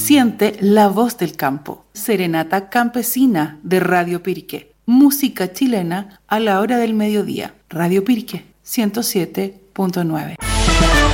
Siente la voz del campo. Serenata campesina de Radio Piriqué. Música chilena a la hora del mediodía. Radio Piriqué 107.9.